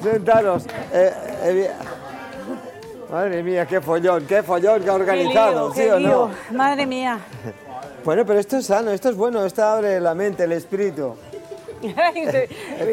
Sentaros. Madre mía, qué follón que ha organizado, ¿sí o no? Madre mía. Bueno, pero esto es sano, esto es bueno, esto abre la mente, el espíritu.